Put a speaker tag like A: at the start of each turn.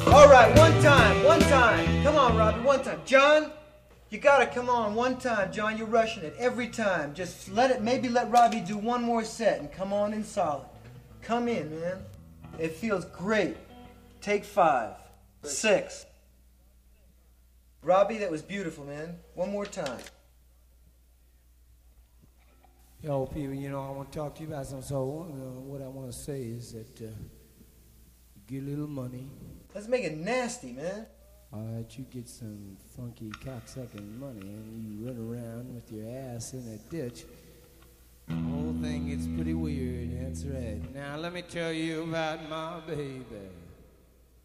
A: All right, one time, one time. Come on, Robbie, one time. John, you gotta come on one time, John. You're rushing it every time. Just maybe let Robbie do one more set and come on in solid. Come in, man. It feels great. Take 5, 6. Robbie, that was beautiful, man. One more time.
B: Yo, people, I want to talk to you about something. So, what I want to say is that you get a little money.
A: Let's make it nasty, man.
B: All right, you get some funky cocksucking money, and you run around with your ass in a ditch. The whole thing gets pretty weird. That's right. Now, let me tell you about my baby.